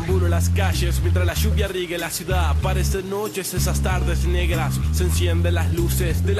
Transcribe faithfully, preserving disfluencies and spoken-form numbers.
deambulo las calles mientras la lluvia riegue la ciudad. Parecen noches esas tardes negras, se encienden las luces de la